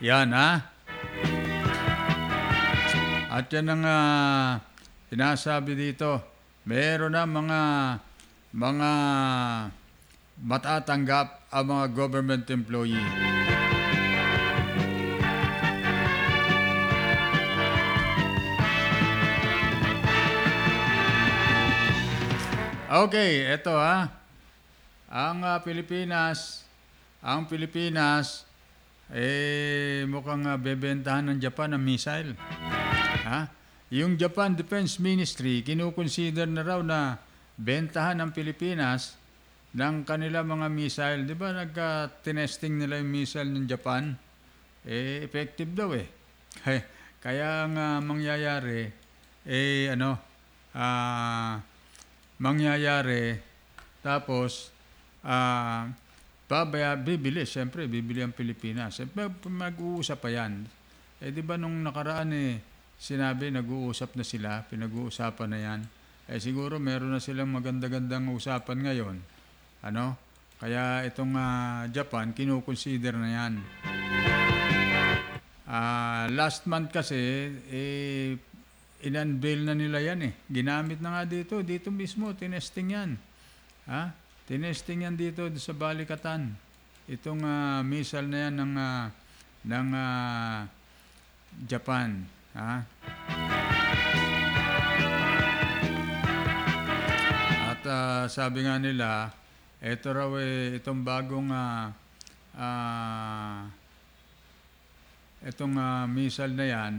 Yan, ha? At yan ang sinasabi dito. Meron na mga matatanggap ang mga government employee. Okay, eto ha. Ang Pilipinas, mukhang bebentahan ng Japan ng missile. Ha? Yung Japan Defense Ministry, kinukonsider na raw na bentahan ng Pilipinas ng kanila mga missile. Di ba nagka-tinesting nila yung missile ng Japan? Effective daw eh. Kaya ang mangyayari, tapos, bibili ang Pilipinas. Mag-uusap pa yan. Di ba nung nakaraan sinabi, nag-uusap na sila, pinag-uusapan na yan. Siguro meron na silang maganda-gandang usapan ngayon. Kaya itong Japan, kinukonsider na yan. Last month kasi, in-unveil na nila yan Ginamit na nga dito mismo, tinesting yan. Tinesting yan dito sa Balikatan. Itong missile na yan ng Japan. At sabi nga nila, ito raw itong bagong missile na yan,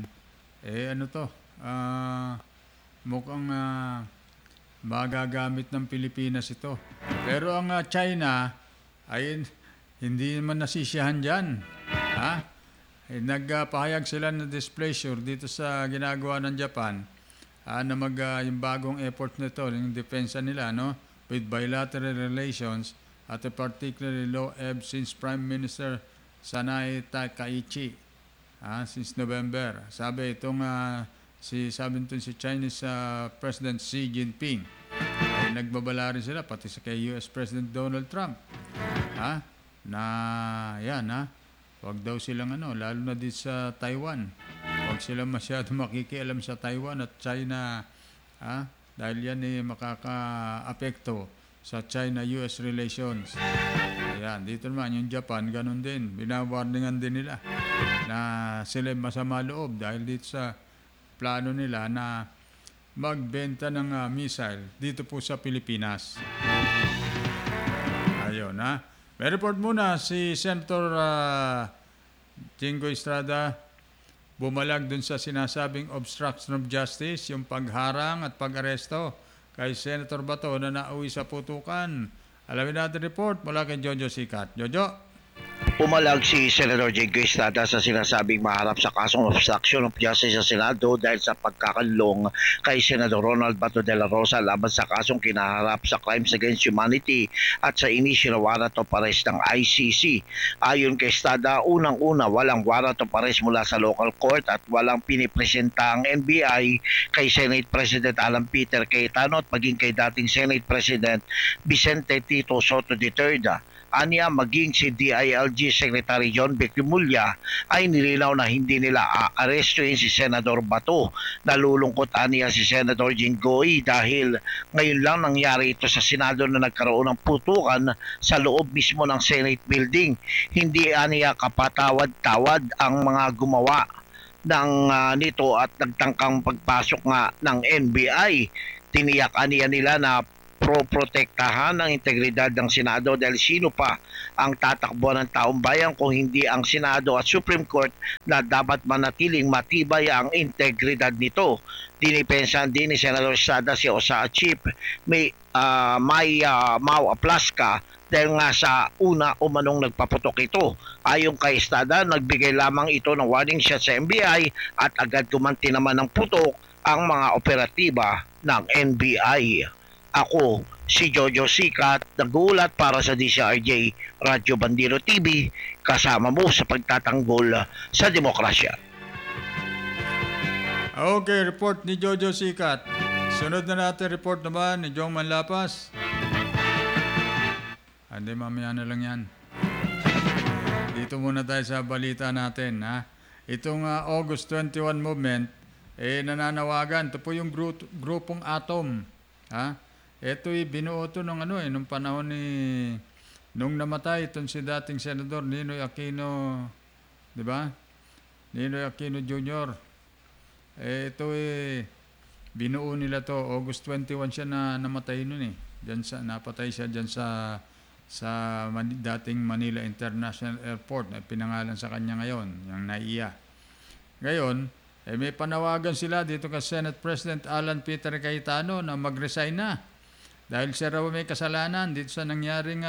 mukhang magagamit ng Pilipinas ito. Pero ang China ay hindi naman nasisiyahan dyan. Nagpahayag sila ng displeasure dito sa ginagawa ng Japan na yung bagong effort nito, yung depensa nila, with bilateral relations at a particularly low ebb since Prime Minister Sanae Takaichi since November. Sabi si Chinese President Xi Jinping ay nagbabala rin sila pati sa kay US President Donald Trump wag daw silang lalo na dito sa Taiwan, wag silang masyado makikialam sa Taiwan at China dahil yan makaka-apekto sa China-US relations. Ayan, dito naman yung Japan, ganun din, binawarningan din nila na sila masama loob dahil dito sa plano nila na magbenta ng missile dito po sa Pilipinas. Ayun May report muna si Senator Jingo Estrada, bumalag dun sa sinasabing obstruction of justice, yung pagharang at pag-aresto kay Senator Bato na nauwi sa putukan. Alamin natin report mula kay Jojo Sikat. Jojo? Pumalag si Senator Jingo Estrada sa sinasabing maharap sa kasong obstruction of justice sa Senado dahil sa pagkakanlong kay Senador Ronald Bato de la Rosa laban sa kasong kinaharap sa Crimes Against Humanity at sa initial warrant of arrest ng ICC. Ayon kay Estrada, unang-una walang warrant of arrest mula sa local court at walang pinipresenta ang NBI kay Senate President Alan Peter Cayetano at maging kay dating Senate President Vicente Tito Soto III. Aniya, maging si DILG Secretary John Becumulya ay nilinaw na hindi nila aarestuin si Senador Bato. Nalulungkot aniya si Senator Jinggoy dahil ngayon lang nangyari ito sa Senado na nagkaroon ng putukan sa loob mismo ng Senate building. Hindi aniya kapatawad-tawad ang mga gumawa ng nito at nagtangkang pagpasok nga ng NBI. Tiniyak aniya nila na protektahan ang integridad ng Senado dahil sino pa ang tatakbo ng taong bayan kung hindi ang Senado at Supreme Court na dapat manatiling matibay ang integridad nito. Dinipensahan din ni Senator Estrada si OSA Chief Mau Aplaska dahil nga sa una umanong nagpaputok ito. Ayon kay Estrada, nagbigay lamang ito ng warning shot sa NBI at agad gumanti naman ng putok ang mga operatiba ng NBI. Ako, si Jojo Sikat, nagulat para sa DCRJ Radyo Bandero TV, kasama mo sa pagtatanggol sa demokrasya. Okay, report ni Jojo Sikat. Sunod na natin report naman ni Jong Manlapas. Hindi, mamaya na lang yan. dito muna tayo sa balita natin. Ha? Itong August 21 movement, nananawagan. Ito po yung grupong Atom. Ha? Ito'y binuo ito nung panahon nung namatay itong si dating Senador Ninoy Aquino, di ba? Ninoy Aquino Jr. Ito'y binuo nila to. August 21 siya na namatay nun napatay siya dyan sa dating Manila International Airport na pinangalan sa kanya ngayon, yung NAIA. Ngayon, may panawagan sila dito kay Senate President Alan Peter Cayetano na mag-resign na. Dahil siya raw may kasalanan dito sa nangyaring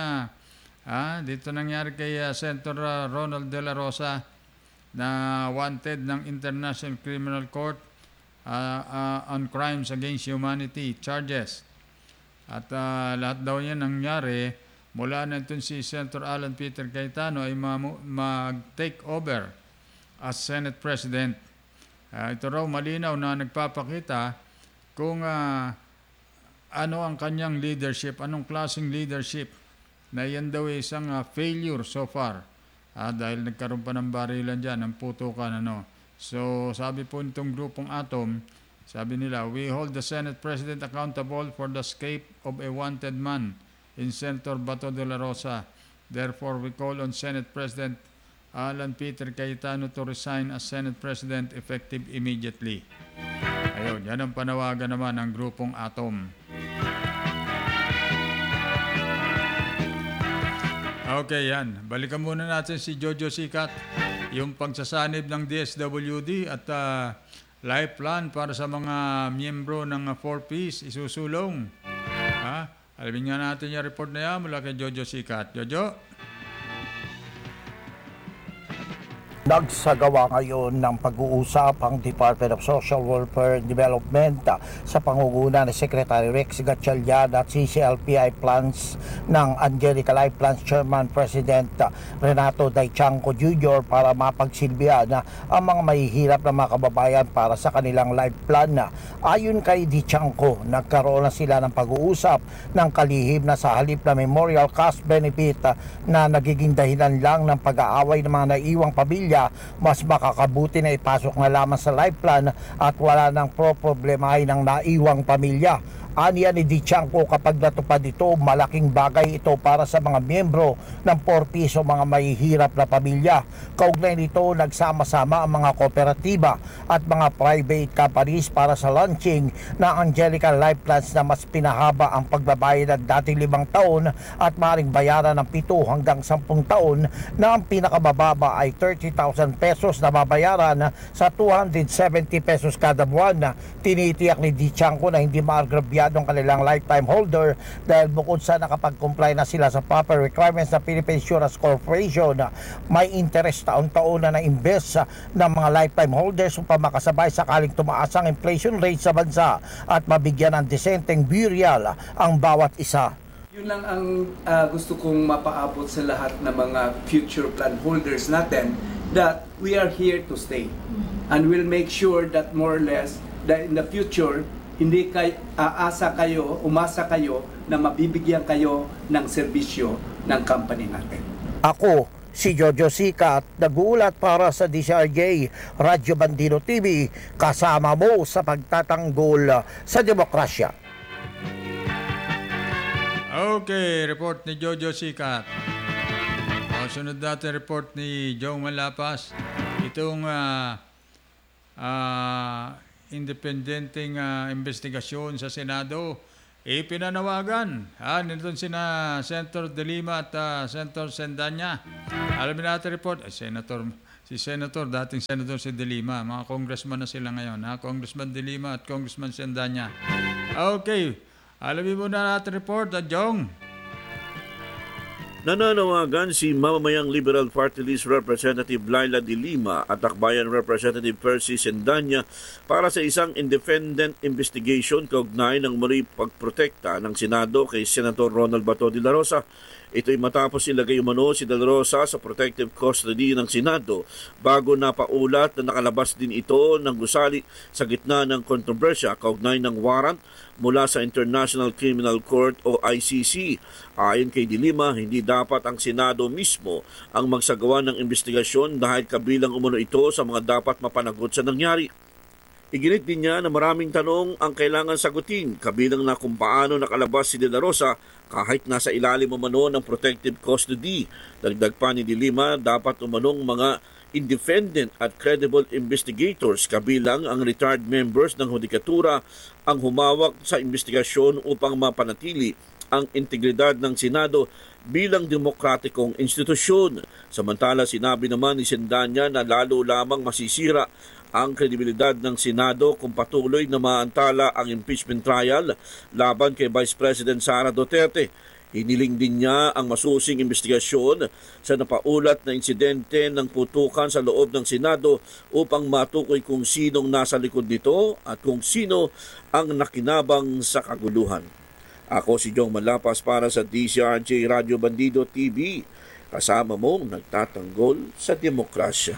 kay Senator Ronald De La Rosa na wanted ng International Criminal Court on crimes against humanity charges. At lahat daw yan nangyari mula na itong si Senator Alan Peter Cayetano ay mag-take over as Senate President. Ito raw malinaw na nagpapakita kung ano ang kanyang leadership, anong klaseng leadership na yan daw isang failure so far. Dahil nagkaroon pa ng barilan dyan, ng putukan. So sabi po nitong grupong Atom, sabi nila, we hold the Senate President accountable for the escape of a wanted man in Senator Bato de la Rosa. Therefore, we call on Senate President Alan Peter Cayetano to resign as Senate President effective immediately. Ayun, yan ang panawagan naman ng grupong Atom. Okay, yan. Balikan muna natin si Jojo Sikat, yung pagsasanib ng DSWD at life plan para sa mga miyembro ng 4Ps isusulong. Alamin nga natin yung report na yan mula kay Jojo Sikat. Jojo? Nagsagawa ngayon ng pag-uusap ang Department of Social Welfare and Development sa pangunguna ni Secretary Rex Gatchalian at CCLPI Plans ng Angelica Life Plans Chairman President Renato Daichanco Jr. para mapagsilbihan ang mga mahihirap na mga kababayan para sa kanilang life plan. Ayon kay Daichanco, nagkaroon na sila ng pag-uusap ng kalihim na sa halip na memorial cash benefit na nagiging dahilan lang ng pag-aaway ng mga naiwang pamilya, mas makakabuti na ipasok na lamang sa life plan at wala nang problemahin ng naiwang pamilya. Aniya ni Daichanco, kapag natupad ito, malaking bagay ito para sa mga miyembro ng 4Ps o mga mahihirap na pamilya. Kaugnay nito, nagsama-sama ang mga kooperatiba at mga private companies para sa launching ng Angelica Life Plans na mas pinahaba ang pagbabayad ng dating 5 taon at maaaring bayaran ng 7 hanggang 10 taon na ang pinakabababa ay 30,000 pesos na babayaran sa 270 pesos kada buwan. Tinitiyak ni Daichanco na hindi maagrabyado ang kanilang lifetime holder dahil bukod sa nakapag-comply na sila sa proper requirements ng Philippine Insurance Corporation, may interest taon-taon na na-invest ng mga lifetime holders upang makasabay sakaling tumaas ang inflation rate sa bansa at mabigyan ng disenteng burial ang bawat isa. Yun lang ang gusto kong mapaabot sa lahat ng mga future plan holders natin, that we are here to stay and we'll make sure that more or less that in the future hindi kayo umasa kayo na mabibigyan kayo ng serbisyo ng company natin. Ako, si Jojo Sikat, nag-uulat para sa DCRJ Radyo Bandino TV, kasama mo sa pagtatanggol sa demokrasya. Okay, report ni Jojo Sikat. Sunod natin report ni Jong Malapas. Itong independenteng investigasyon sa Senado, pinanawagan. Nandun sina Senator De Lima at Senator Sendanya. Alamin natin report. Si Senator, dating Senator si De Lima. Mga congressman na sila ngayon. Congressman De Lima at Congressman Sendanya. Okay. Alamin muna natin report. Jong. Nananawagan si mamamayang Liberal Party List Representative Laila De Lima at Akbayan Representative Percy Sendanya para sa isang independent investigation kaugnay ng muli pagprotekta ng Senado kay Senator Ronald Bato de la Rosa. Ito'y matapos ilagay umano si De La Rosa sa protective custody ng Senado bago napaulat na nakalabas din ito ng gusali sa gitna ng kontrobersya kaugnay ng warrant mula sa International Criminal Court o ICC. Ayon kay De Lima, hindi dapat ang Senado mismo ang magsagawa ng investigasyon dahil kabilang umano ito sa mga dapat mapanagot sa nangyari. Iginit din niya na maraming tanong ang kailangan sagutin, kabilang na kung paano nakalabas si De La Rosa kahit nasa ilalim umano ng protective custody. Dagdag pa ni De Lima, dapat umanong mga independent at credible investigators kabilang ang retired members ng Hudikatura ang humawak sa investigasyon upang mapanatili ang integridad ng Senado bilang demokratikong institusyon. Samantala, sinabi naman ni Sendanya na lalo lamang masisira ang kredibilidad ng Senado kung patuloy na maantala ang impeachment trial laban kay Vice President Sara Duterte. Hiniling din niya ang masusing investigasyon sa napaulat na insidente ng putukan sa loob ng Senado upang matukoy kung sinong nasa likod nito at kung sino ang nakinabang sa kaguluhan. Ako si Jong Malapas para sa DCRJ Radio Bandido TV. Kasama mong nagtatanggol sa demokrasya.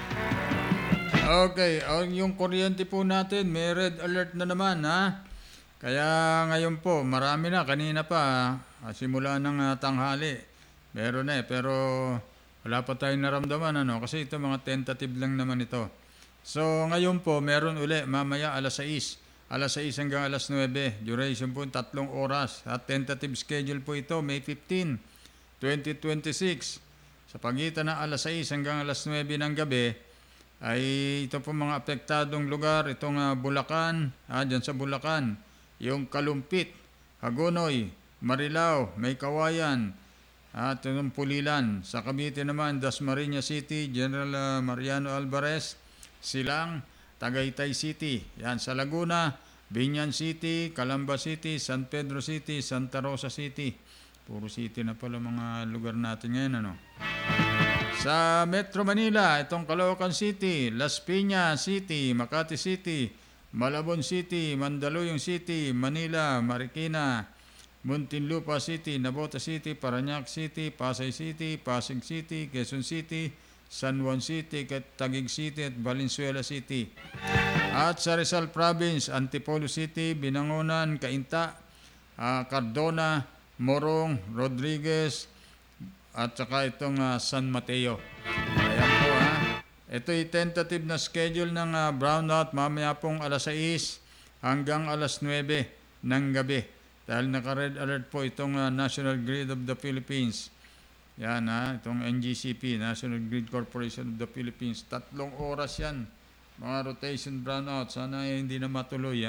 Okay, yung kuryente po natin, may red alert na naman, ha? Kaya ngayon po, marami na, kanina pa, simula ng tanghali, meron na pero wala pa tayong naramdaman, kasi ito mga tentative lang naman ito. So ngayon po, meron uli, mamaya alas 6 hanggang alas 9, duration po 3 oras, at tentative schedule po ito, May 15, 2026, sa pagitan ng alas 6 hanggang alas 9 ng gabi, ay ito po mga apektadong lugar, itong Bulacan, dyan sa Bulacan, yung Kalumpit, Hagonoy, Marilao, May Kawayan, at yung Pulilan. Sa Cavite naman, Dasmariñas City, General Mariano Alvarez, Silang, Tagaytay City. Yan sa Laguna, Binyan City, Calamba City, San Pedro City, Santa Rosa City. Puro city na pala mga lugar natin ngayon, Sa Metro Manila, itong Caloocan City, Las Piñas City, Makati City, Malabon City, Mandaluyong City, Manila, Marikina, Muntinlupa City, Navotas City, Parañaque City, Pasay City, Pasig City, Quezon City, San Juan City, Taguig City at Valenzuela City. At sa Rizal Province, Antipolo City, Binangonan, Cainta, Cardona, Morong, Rodriguez, at saka itong San Mateo. Ayan po, Ito'y tentative na schedule ng brownout mamaya pong alas 6 hanggang alas 9 ng gabi. Dahil naka-red alert po itong National Grid of the Philippines. Yan, itong NGCP, National Grid Corporation of the Philippines. 3 oras yan, mga rotation brownout. Sana hindi na matuloy,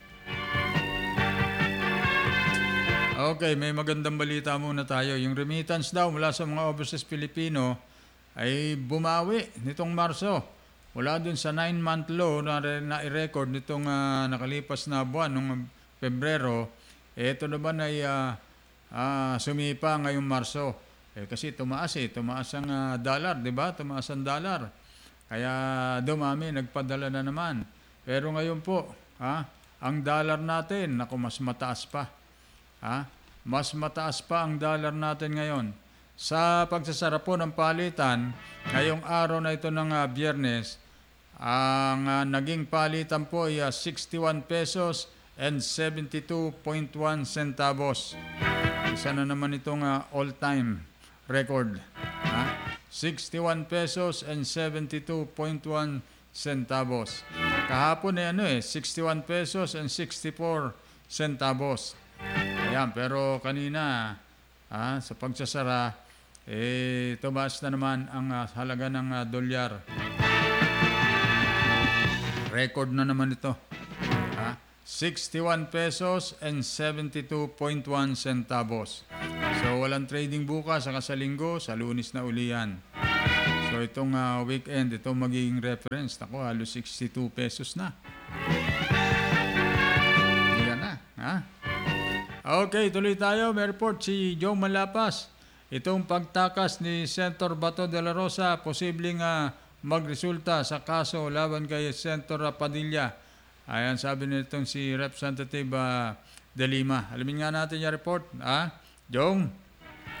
Okay, may magandang balita muna tayo. Yung remittance daw mula sa mga overseas Pilipino ay bumawi nitong Marso. Mula dun sa 9-month low na i-record nitong nakalipas na buwan, noong Pebrero, ito naman ay sumipa ngayong Marso. Kasi tumaas ang dollar, di ba? Tumaas ang dollar. Kaya dumami, nagpadala na naman. Pero ngayon po, ang dollar natin, mas mataas pa. Mas mataas pa ang dollar natin ngayon. Sa pagsasara po ng palitan, ngayong araw na ito ng Biyernes, ang naging palitan po ay 61 pesos and 72.1 centavos. Isa na naman itong all-time record. 61 pesos and 72.1 centavos. Kahapon ay 61 pesos and 64 centavos. Ayan, pero kanina sa pagsasara tumaas na naman ang halaga ng dolyar. Record na naman ito. 61 pesos and 72.1 centavos. So walang trading bukas sa Linggo, sa Lunes na uli yan. So itong weekend, ito magiging reference. Ako, halos 62 pesos na. Yan na. Okay, tuloy tayo. May report si Joe Malapas. Itong pagtakas ni Senator Bato de la Rosa, posibleng magresulta sa kaso laban kay Senator Padilla. Ayan, sabi nitong si Representative De Lima. Alamin nga natin yung report. Jong?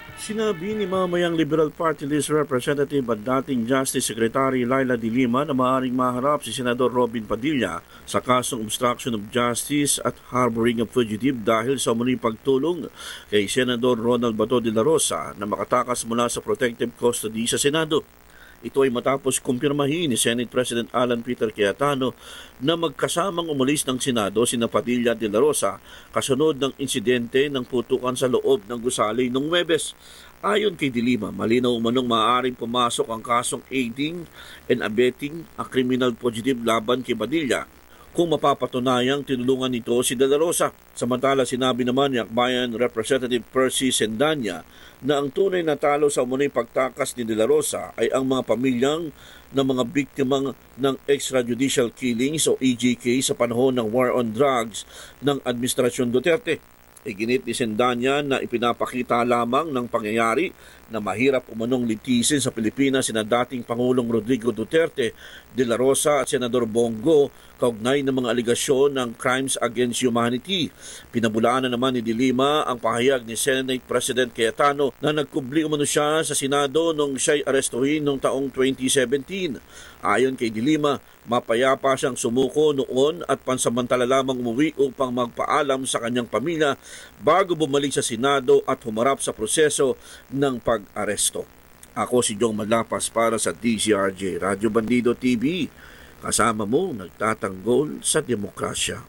Sinabi ni mamayang Liberal Party List Representative at dating Justice Secretary Laila de Lima na maaaring maharap si Senador Robin Padilla sa kasong obstruction of justice at harboring a fugitive dahil sa muling pagtulong kay Senador Ronald Bato de la Rosa na makatakas mula sa protective custody sa Senado. Ito ay matapos kumpirmahin ni Senate President Alan Peter Cayetano na magkasamang umalis ng Senado sina Padilla de la Rosa kasunod ng insidente ng putukan sa loob ng gusali noong Huwebes. Ayon kay De Lima, malinaw umanong maaaring pumasok ang kasong aiding and abetting a criminal fugitive laban kay Padilla kung mapapatunayang tinulungan nito si De La Rosa. Samantala, sinabi naman ni Akbayan Representative Percy Sendanya na ang tunay na talo sa umunay pagtakas ni De La Rosa ay ang mga pamilyang ng mga biktimang ng extrajudicial killings o EJK sa panahon ng war on drugs ng Administrasyon Duterte. Iginit ni Sendanya na ipinapakita lamang ng pangyayari na mahirap umanong litisin sa Pilipinas sina dating Pangulong Rodrigo Duterte, De La Rosa at Senador Bongo kaugnay ng mga aligasyon ng crimes against humanity. Pinabulaan na naman ni De Lima ang pahayag ni Senate President Cayetano na nagkubli umano siya sa Senado nung siya'y arestuhin noong taong 2017. Ayon kay De Lima, mapayapa siyang sumuko noon at pansamantala lamang umuwi upang magpaalam sa kanyang pamilya bago bumalik sa Senado at humarap sa proseso ng pag-aresto. Ako si Jong Malapas para sa DZRJ Radio Bandido TV. Kasama mo nagtatanggol sa demokrasya.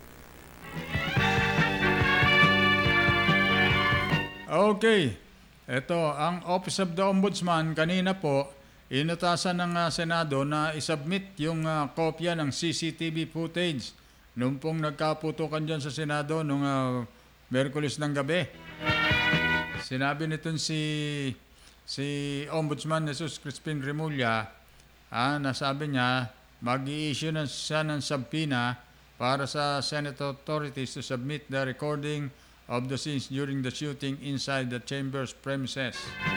Okay. Ito, ang Office of the Ombudsman kanina po, inutasan ng Senado na isubmit yung kopya ng CCTV footage nung pong nagkaputukan dyan sa Senado nung Miyerkules ng gabi. Sinabi nitong si Ombudsman Jesus Crispin Remulla na sabi niya mag-i-issue na siya ng subpoena para sa Senate authorities to submit the recording of the scenes during the shooting inside the chamber's premises.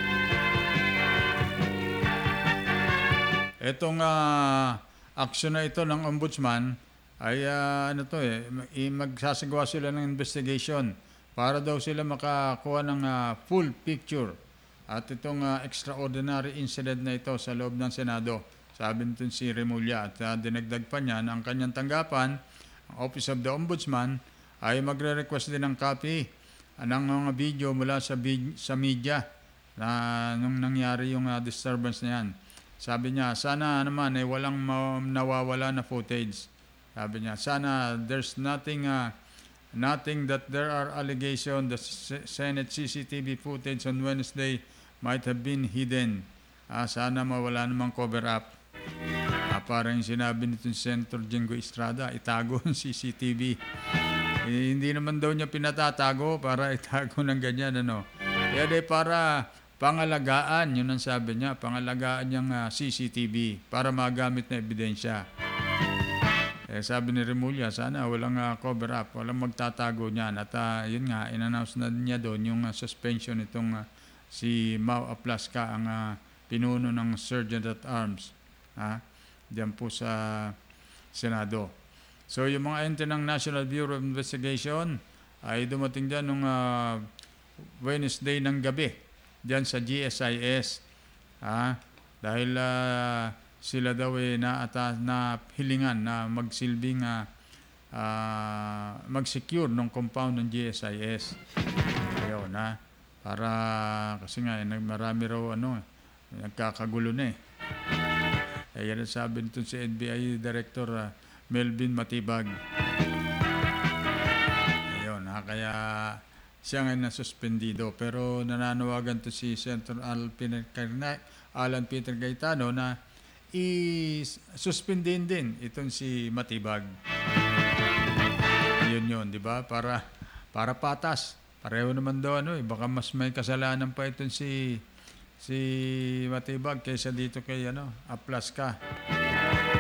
Itong aksyon na ito ng Ombudsman ay magsasagawa sila ng investigation para daw sila makakuha ng full picture at itong extraordinary incident na ito sa loob ng Senado. Sabi nito si Remulla at dinagdag pa niya na ang kanyang tanggapan, ang Office of the Ombudsman, ay magre-request din ng copy ng mga video mula sa media na nung nangyari yung disturbance na yan. Sabi niya, sana naman ay walang nawawala na footage. Sabi niya, sana there's nothing that there are allegations the Senate CCTV footage on Wednesday might have been hidden. Sana mawala namang cover-up. Parang sinabi nito ni Senator Jingo Estrada, itago ang CCTV. Hindi naman daw niya pinatatago para itago ng ganyan. Kaya para pangalagaan, yun ang sabi niya, pangalagaan niyang CCTV para magamit na ebidensya. Sabi ni Remulla, sana walang cover-up, walang magtatago niyan. At yun nga, in-announce na niya doon yung suspension itong si Mau Aplasca, ang pinuno ng Sergeant at Arms. Diyan po sa Senado. So yung mga ente ng National Bureau of Investigation ay dumating dyan nung Wednesday ng gabi dyan sa GSIS. Dahil sila daw na hilingan na magsilbing mag-secure ng compound ng GSIS. Ayun para kasi nga marami raw nagkakagulo na yan ang sabi nito si NBI Director Melvin Matibag. Ayun kaya siya nga nasuspendido pero nananawagan to si Senator Alan Peter Cayetano na i-suspendin din itong si Matibag. Yun, di ba? Para patas. Pareho naman daw baka mas may kasalanan pa itong si Matibag kaysa dito kay Aplasca.